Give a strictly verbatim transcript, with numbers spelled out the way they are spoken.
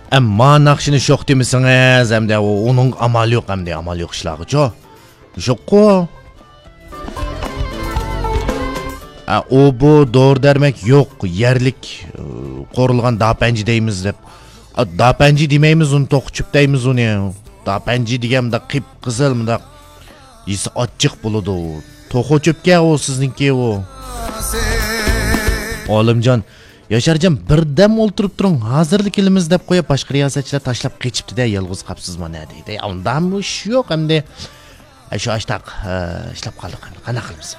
Amma naqshini sho'q demisingiz, hamda uning amali yo'q, hamda amali yo'q ishlag'icho. Sho'q-ku. A o bu doğru dermek yok, yerlik qo'rilgan dapanji deymiz deb. Dapanji demeymiz uni, to'qchib deymiz uni. Dapanji deganda qip qizil munda yisi ochiq bo'ladi. To'qchibga o sizniki o. Olimjon, Yasharjon birdam o'ltirib turing, hozirlik ilimiz deb qo'yib boshqa riyosatchilar tashlab qechibdi-da, yolg'iz qapsizmi ne deydi. Undan ish yo'q, hamda shu ashtaq ishlab qoldik. Qana qilamiz?